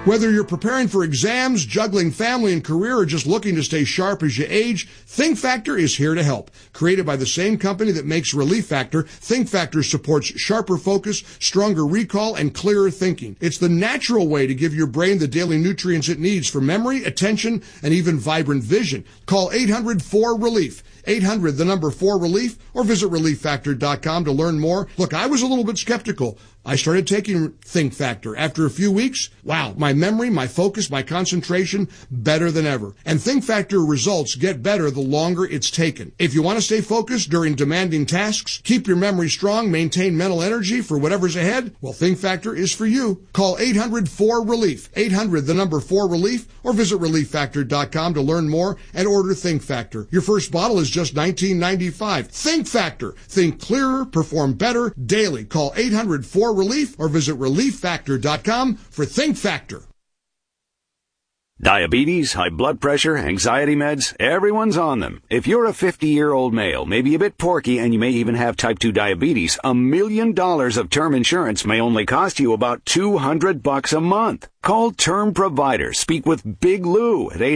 Whether you're preparing for exams, juggling family and career, or just looking to stay sharp as you age, Think Factor is here to help. Created by the same company that makes Relief Factor, Think Factor supports sharper focus, stronger recall, and clearer thinking. It's the natural way to give your brain the daily nutrients it needs for memory, attention, and even vibrant vision. Call 800-4RELIEF. 800, the number 4RELIEF, or visit ReliefFactor.com to learn more. Look, I was a little bit skeptical. I started taking Think Factor. After a few weeks, wow, my memory, my focus, my concentration, better than ever. And Think Factor results get better the longer it's taken. If you want to stay focused during demanding tasks, keep your memory strong, maintain mental energy for whatever's ahead, well, Think Factor is for you. Call 800-4RELIEF. 800, the number 4RELIEF, or visit ReliefFactor.com to learn more and order Think Factor. Your first bottle is just $19.95. Think Factor. Think clearer, perform better daily. Call 800-4RELIEF or visit ReliefFactor.com for Think Factor. Diabetes, high blood pressure, anxiety meds, everyone's on them. If you're a 50-year-old male, maybe a bit porky, and you may even have type 2 diabetes, $1 million of term insurance may only cost you about $200 a month. Call Term Provider. Speak with Big Lou at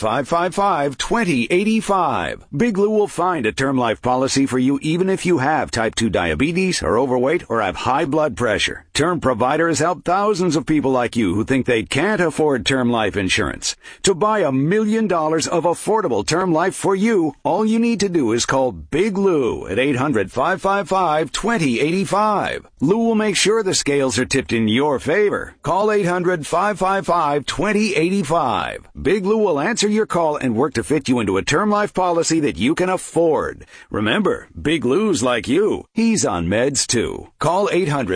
800-555-2085. Big Lou will find a term life policy for you even if you have type 2 diabetes, are overweight, or have high blood pressure. Term Provider has helped thousands of people like you who think they can't afford term life insurance. To buy $1 million of affordable term life for you, all you need to do is call Big Lou at 800-555-2085. Lou will make sure the scales are tipped in your favor. Call 800-555-2085. Big Lou will answer your call and work to fit you into a term life policy that you can afford. Remember, Big Lou's like you. He's on meds too. Call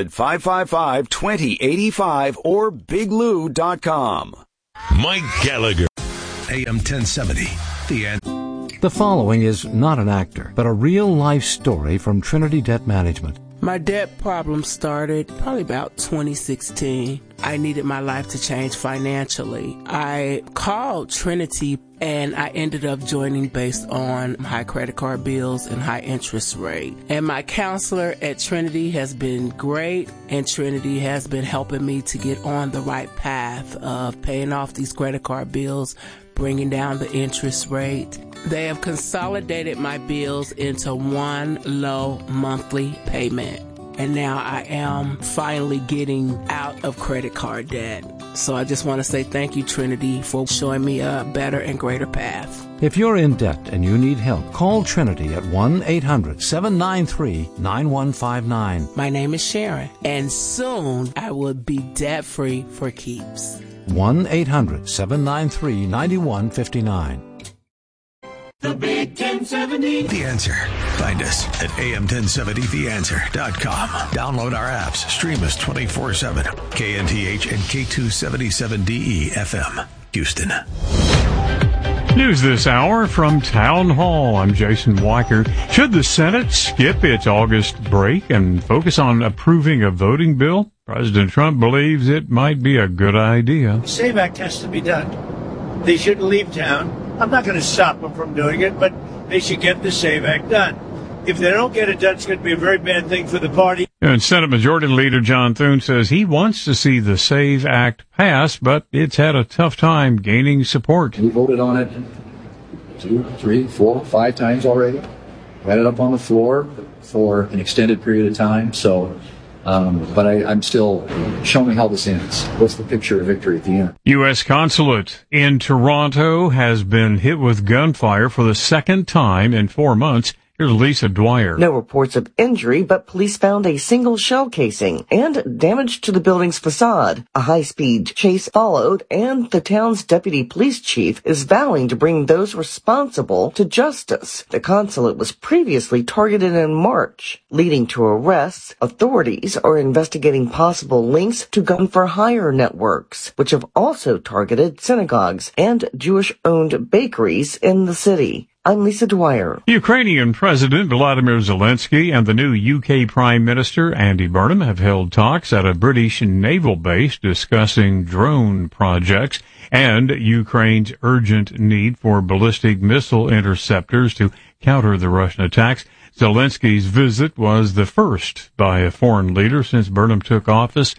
800-555-2085 or biglou.com. Mike Gallagher. AM 1070. The end. The following is not an actor, but a real-life story from Trinity Debt Management. My debt problem started probably about 2016. I needed my life to change financially. I called Trinity and I ended up joining based on high credit card bills and high interest rate. And my counselor at Trinity has been great, and Trinity has been helping me to get on the right path of paying off these credit card bills, bringing down the interest rate. They have consolidated my bills into one low monthly payment. And now I am finally getting out of credit card debt. So I just want to say thank you, Trinity, for showing me a better and greater path. If you're in debt and you need help, call Trinity at 1-800-793-9159. My name is Sharon, and soon I will be debt-free for keeps. 1-800-793-9159. The Big 1070. The Answer. Find us at am1070theanswer.com. Download our apps. Stream us 24/7. KNTH and K277DE FM. Houston. News this hour from Town Hall. I'm Jason Weicker. Should the Senate skip its August break and focus on approving a voting bill? President Trump believes it might be a good idea. The SAVE Act has to be done. They shouldn't leave town. I'm not going to stop them from doing it, but they should get the SAVE Act done. If they don't get it done, it's going to be a very bad thing for the party. And Senate Majority Leader John Thune says he wants to see the SAVE Act pass, but it's had a tough time gaining support. We voted on it 2, 3, 4, 5 times already. We had it up on the floor for an extended period of time, so... but I'm still, show me how this ends. What's the picture of victory at the end? U.S. Consulate in Toronto has been hit with gunfire for the second time in 4 months. Here's Lisa Dwyer. No reports of injury, but police found a single shell casing and damage to the building's facade. A high-speed chase followed, and the town's deputy police chief is vowing to bring those responsible to justice. The consulate was previously targeted in March, leading to arrests. Authorities are investigating possible links to gun-for-hire networks, which have also targeted synagogues and Jewish-owned bakeries in the city. I'm Lisa Dwyer. Ukrainian President Volodymyr Zelensky and the new UK Prime Minister Andy Burnham have held talks at a British naval base discussing drone projects and Ukraine's urgent need for ballistic missile interceptors to counter the Russian attacks. Zelensky's visit was the first by a foreign leader since Burnham took office.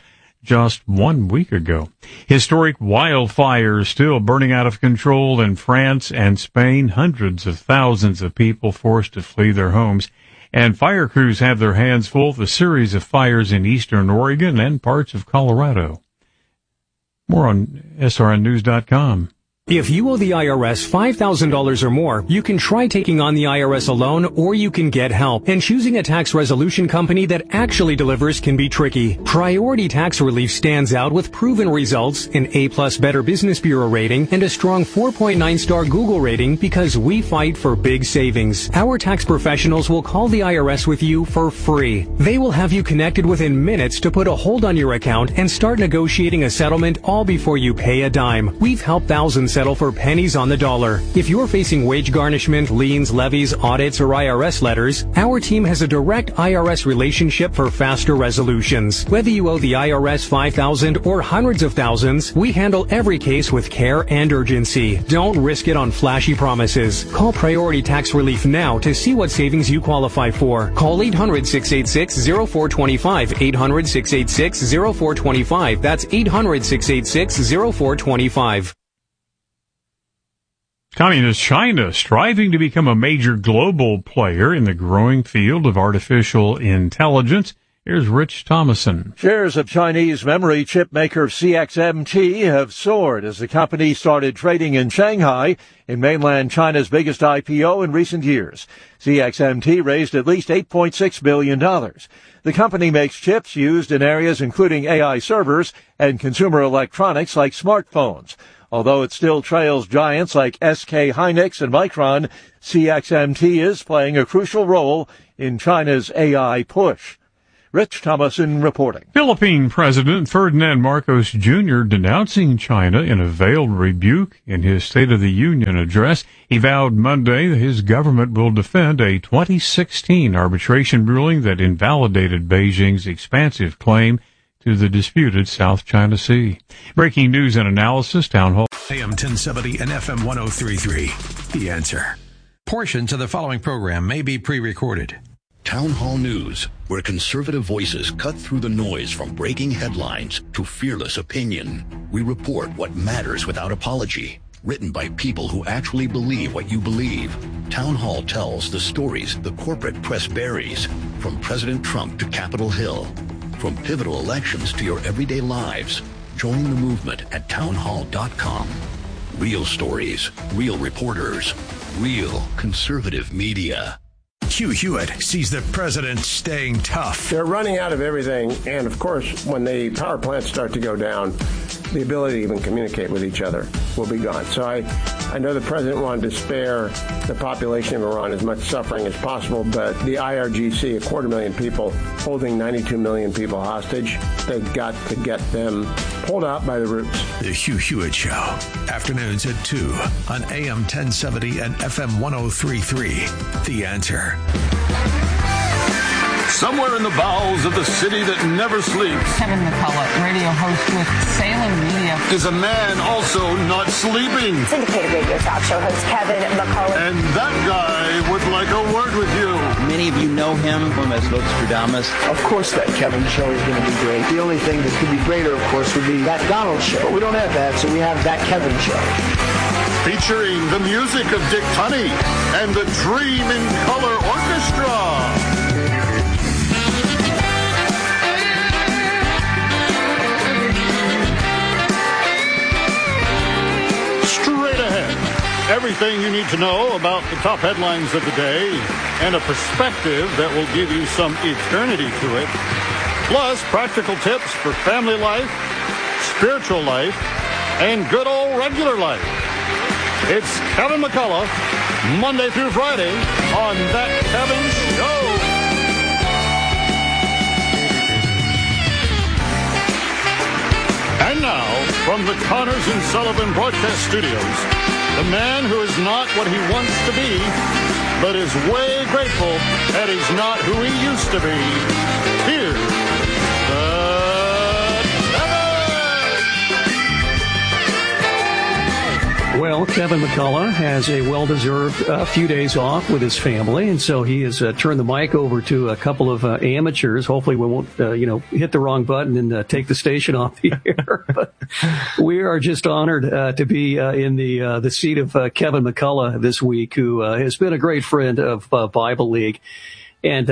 just 1 week ago. Historic wildfires still burning out of control in France and Spain. Hundreds of thousands of people forced to flee their homes. And fire crews have their hands full with a series of fires in eastern Oregon and parts of Colorado. More on srnnews.com. If you owe the IRS $5,000 or more, you can try taking on the IRS alone, or you can get help. And choosing a tax resolution company that actually delivers can be tricky. Priority Tax Relief stands out with proven results, an A+ Better Business Bureau rating, and a strong 4.9-star Google rating because we fight for big savings. Our tax professionals will call the IRS with you for free. They will have you connected within minutes to put a hold on your account and start negotiating a settlement all before you pay a dime. We've helped thousands settle for pennies on the dollar. If you're facing wage garnishment, liens, levies, audits, or IRS letters, our team has a direct IRS relationship for faster resolutions. Whether you owe the IRS $5,000 or hundreds of thousands, we handle every case with care and urgency. Don't risk it on flashy promises. Call Priority Tax Relief now to see what savings you qualify for. Call 800-686-0425. 800-686-0425. That's 800-686-0425. Communist China striving to become a major global player in the growing field of artificial intelligence. Here's Rich Thomason. Shares of Chinese memory chip maker CXMT have soared as the company started trading in Shanghai, in mainland China's biggest IPO in recent years. CXMT raised at least $8.6 billion. The company makes chips used in areas including AI servers and consumer electronics like smartphones. Although it still trails giants like SK Hynix and Micron, CXMT is playing a crucial role in China's AI push. Rich Thomason reporting. Philippine President Ferdinand Marcos Jr. denouncing China in a veiled rebuke in his State of the Union address. He vowed Monday that his government will defend a 2016 arbitration ruling that invalidated Beijing's expansive claim to the disputed South China Sea. Breaking news and analysis, Town Hall. AM 1070 and FM 103.3. The Answer. Portions of the following program may be pre-recorded. Town Hall News, where conservative voices cut through the noise from breaking headlines to fearless opinion. We report what matters without apology. Written by people who actually believe what you believe. Town Hall tells the stories the corporate press buries, from President Trump to Capitol Hill. From pivotal elections to your everyday lives, join the movement at townhall.com. Real stories, real reporters, real conservative media. Hugh Hewitt sees the president staying tough. They're running out of everything, and of course, when the power plants start to go down, the ability to even communicate with each other will be gone. So I know the president wanted to spare the population of Iran as much suffering as possible, but the IRGC, 250,000 people, holding 92 million people hostage, they've got to get them pulled out by the roots. The Hugh Hewitt Show, afternoons at 2 on AM 1070 and FM 103.3. The Answer. Somewhere in the bowels of the city that never sleeps, Kevin McCullough, radio host with Salem Media, is a man also not sleeping. Syndicated radio talk show host Kevin McCullough. And that guy would like a word with you. Many of you know him as Nostradamus. Of course that Kevin show is going to be great. The only thing that could be greater, of course, would be that Donald show. But we don't have that, so we have that Kevin show. Featuring the music of Dick Tunney and the Dream in Color Orchestra. Straight ahead, everything you need to know about the top headlines of the day and a perspective that will give you some eternity to it. Plus, practical tips for family life, spiritual life, and good old regular life. It's Kevin McCullough, Monday through Friday on That Kevin Show. And now, from the Connors and Sullivan Broadcast Studios, the man who is not what he wants to be, but is way grateful that he's not who he used to be. Here's Well, Well, Kevin McCullough has a well-deserved few days off with his family, and so he has turned the mic over to a couple of amateurs. Hopefully we won't, hit the wrong button and take the station off the air. But we are just honored to be in the seat of Kevin McCullough this week, who has been a great friend of Bible League. And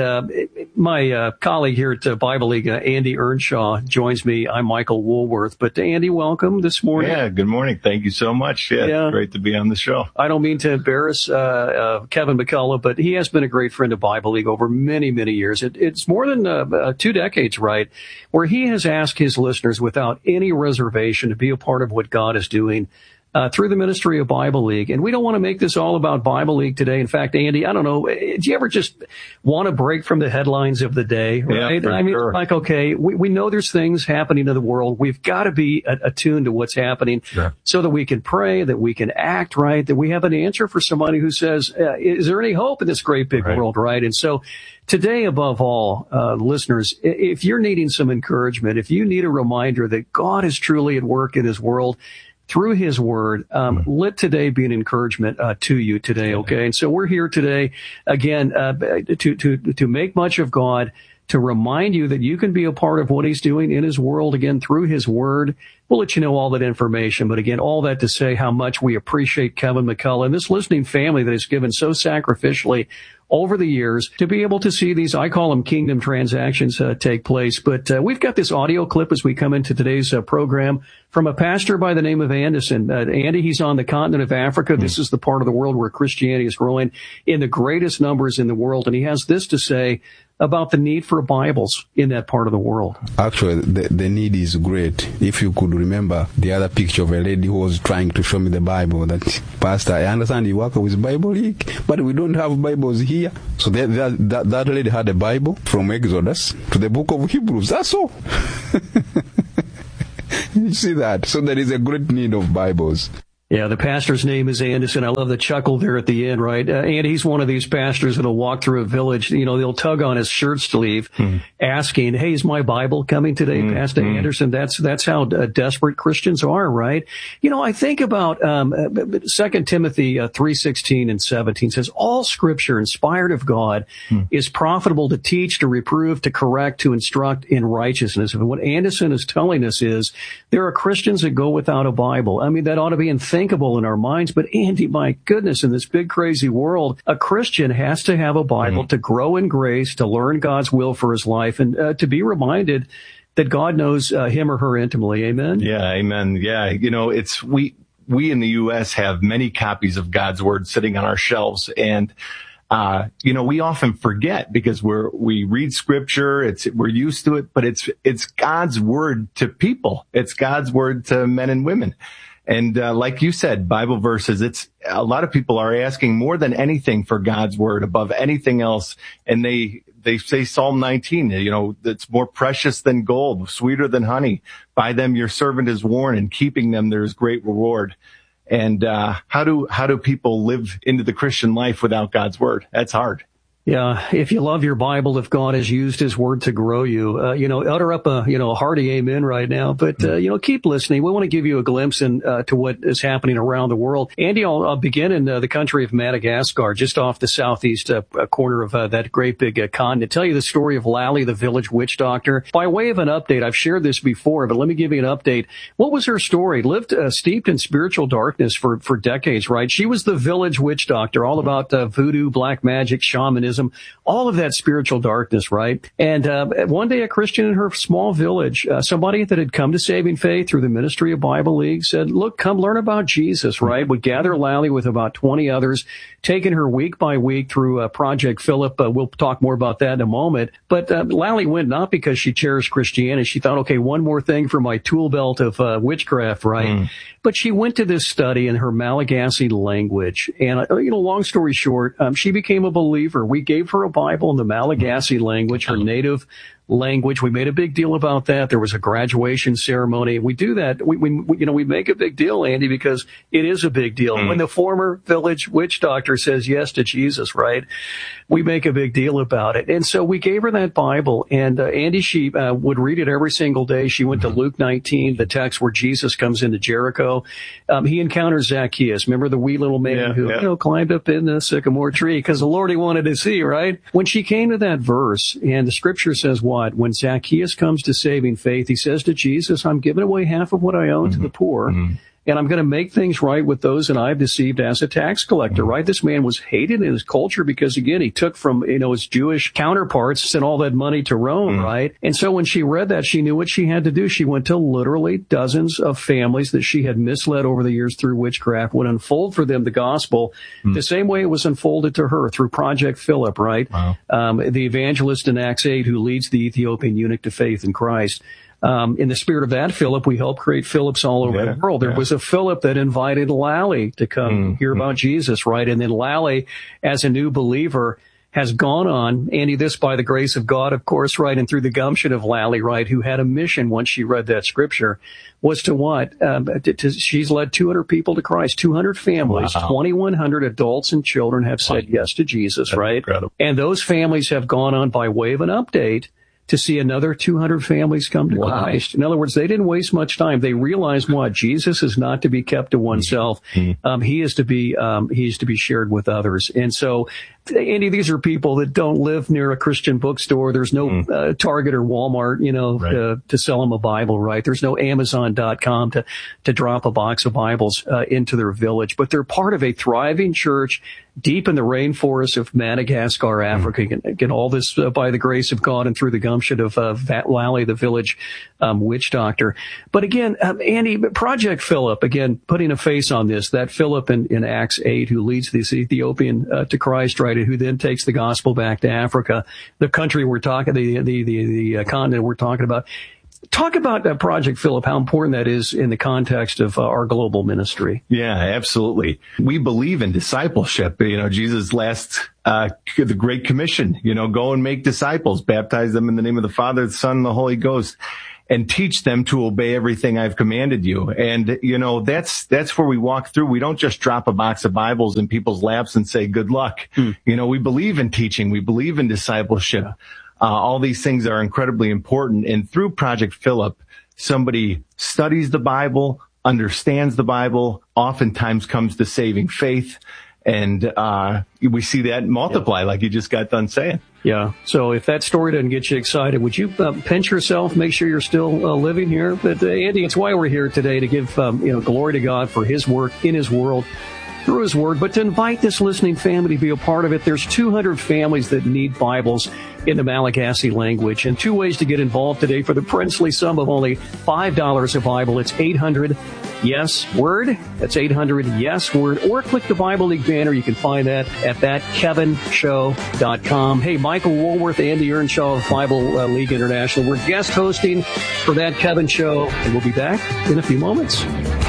my colleague here at Bible League, Andy Earnshaw, joins me. I'm Michael Woolworth. But Andy, welcome this morning. Yeah, good morning. Thank you so much. Yeah, great to be on the show. I don't mean to embarrass Kevin McCullough, but he has been a great friend of Bible League over many, many years. It's more than 2 decades, right, where he has asked his listeners without any reservation to be a part of what God is doing through the ministry of Bible League. And we don't want to make this all about Bible League today. In fact, Andy, I don't know, do you ever just want to break from the headlines of the day, right? Yeah, I mean, sure. like, okay, we know there's things happening in the world. We've got to be attuned to what's happening so that we can pray, that we can act, right? That we have an answer for somebody who says, is there any hope in this great big world, right? And so today, above all, listeners, if you're needing some encouragement, if you need a reminder that God is truly at work in his world, through his word, let today be an encouragement to you today, okay? And so we're here today, again, to make much of God, to remind you that you can be a part of what he's doing in his world, again, through his word. We'll let you know all that information, but again, all that to say how much we appreciate Kevin McCullough and this listening family that has given so sacrificially over the years to be able to see these, I call them kingdom transactions, take place. But we've got this audio clip as we come into today's program from a pastor by the name of Anderson. Andy, he's on the continent of Africa. This is the part of the world where Christianity is growing in the greatest numbers in the world. And he has this to say about the need for Bibles in that part of the world. Actually, the need is great. If you could remember the other picture of a lady who was trying to show me the Bible, that, Pastor, I understand you work with Bible League, but we don't have Bibles here. So that lady had a Bible from Exodus to the book of Hebrews. That's all. You see that? So there is a great need of Bibles. Yeah, the pastor's name is Anderson. I love the chuckle there at the end, right? And he's one of these pastors that'll walk through a village, they'll tug on his shirt sleeve asking, hey, is my Bible coming today, Pastor Anderson? That's how desperate Christians are, right? I think about 2 Timothy 3:16 and 17 says, all scripture inspired of God is profitable to teach, to reprove, to correct, to instruct in righteousness. And what Anderson is telling us is there are Christians that go without a Bible. I mean, that ought to be unthinkable in our minds. But Andy, my goodness, in this big crazy world, a Christian has to have a Bible to grow in grace, to learn God's will for his life, and to be reminded that God knows him or her intimately. Amen? Yeah, amen. Yeah, it's we in the U.S. have many copies of God's word sitting on our shelves, and we often forget because we read scripture, we're used to it, but it's God's word to people. It's God's word to men and women. And like you said, Bible verses, a lot of people are asking more than anything for God's word above anything else. And they say Psalm 19, that's more precious than gold, sweeter than honey. By them your servant is warned, and keeping them there is great reward. And how do people live into the Christian life without God's word? That's hard. Yeah, if you love your Bible, if God has used his word to grow you, utter up a hearty amen right now. But, keep listening. We want to give you a glimpse into what is happening around the world. Andy, I'll begin in the country of Madagascar, just off the southeast corner of that great big continent. Tell you the story of Lally, the village witch doctor. By way of an update, I've shared this before, but let me give you an update. What was her story? Lived steeped in spiritual darkness for decades, right? She was the village witch doctor, all about voodoo, black magic, shamanism, all of that spiritual darkness, right? And one day a Christian in her small village, somebody that had come to saving faith through the ministry of Bible League, said, look, come learn about Jesus, right? Would gather Lally with about 20 others, taking her week by week through Project Philip. We'll talk more about that in a moment. But Lally went not because she cherished Christianity. She thought, okay, one more thing for my tool belt of witchcraft, right? But she went to this study in her Malagasy language. And, long story short, she became a believer. We gave her a Bible in the Malagasy language, her native language. We made a big deal about that. There was a graduation ceremony. We do that. We make a big deal, Andy, because it is a big deal. When the former village witch doctor says yes to Jesus, right? We make a big deal about it. And so we gave her that Bible, and Andy, she would read it every single day. She went to Luke 19, the text where Jesus comes into Jericho. He encounters Zacchaeus. Remember the wee little man who climbed up in the sycamore tree because the Lord he wanted to see, right? When she came to that verse, and the scripture says what? When Zacchaeus comes to saving faith, he says to Jesus, I'm giving away half of what I own to the poor. And I'm going to make things right with those that I've deceived as a tax collector, right? This man was hated in his culture because, again, he took from, his Jewish counterparts, sent all that money to Rome, right? And so when she read that, she knew what she had to do. She went to literally dozens of families that she had misled over the years through witchcraft, would unfold for them the gospel the same way it was unfolded to her through Project Philip, right? Wow. The evangelist in Acts 8 who leads the Ethiopian eunuch to faith in Christ. In the spirit of that Philip, we helped create Philips all over the world. There was a Philip that invited Lally to come hear about Jesus, right? And then Lally, as a new believer, has gone on, Andy, this by the grace of God, of course, right, and through the gumption of Lally, right, who had a mission once she read that scripture, was to what? She's led 200 people to Christ, 200 families, 2,100 adults and children have said yes to Jesus, right? Incredible. And those families have gone on by way of an update to see another 200 families come to Christ. In other words, they didn't waste much time. They realized what? Jesus is not to be kept to oneself. He is to be shared with others. And so, Andy, these are people that don't live near a Christian bookstore. There's no Target or Walmart, to sell them a Bible, right? There's no Amazon.com to drop a box of Bibles into their village. But they're part of a thriving church deep in the rainforests of Madagascar, Africa. Again, all this by the grace of God and through the gumption of Lally, the village witch doctor. But again, Andy, Project Philip, again, putting a face on this, that Philip in Acts 8 who leads this Ethiopian to Christ, right, who then takes the gospel back to Africa, the country we're talking, the continent we're talking about. Talk about Project Philip, how important that is in the context of our global ministry. Yeah, absolutely. We believe in discipleship. Jesus' the Great Commission, go and make disciples, baptize them in the name of the Father, the Son, and the Holy Ghost, and teach them to obey everything I've commanded you. And, that's where we walk through. We don't just drop a box of Bibles in people's laps and say, good luck. We believe in teaching. We believe in discipleship. All these things are incredibly important. And through Project Philip, somebody studies the Bible, understands the Bible, oftentimes comes to saving faith. And we see that multiply, like you just got done saying. Yeah. So if that story doesn't get you excited, would you pinch yourself, make sure you're still living here? But Andy, it's why we're here today, to give glory to God for His work in His world, through His Word, but to invite this listening family to be a part of it. There's 200 families that need Bibles in the Malagasy language, and 2 ways to get involved today for the princely sum of only $5 a Bible. It's 800-YES-WORD. That's 800-YES-WORD. Or click the Bible League banner. You can find that at thatkevinshow.com. Hey, Michael Woolworth, Andy Earnshaw of Bible League International. We're guest hosting for That Kevin Show, and we'll be back in a few moments.